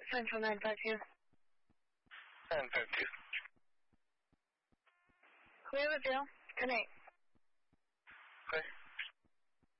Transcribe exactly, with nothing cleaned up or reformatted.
Central nine five two. nine five two. Clear with Bill. Good night. Okay.